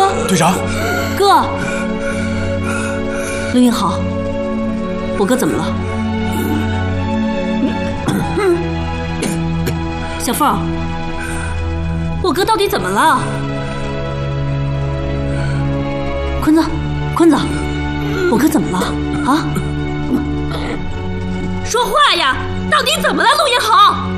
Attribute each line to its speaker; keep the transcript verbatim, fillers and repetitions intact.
Speaker 1: 哥，
Speaker 2: 队长，
Speaker 1: 哥，陆云豪，我哥怎么了？小凤，我哥到底怎么了？坤子，坤子，我哥怎么了？啊？说话呀！到底怎么了，陆云豪？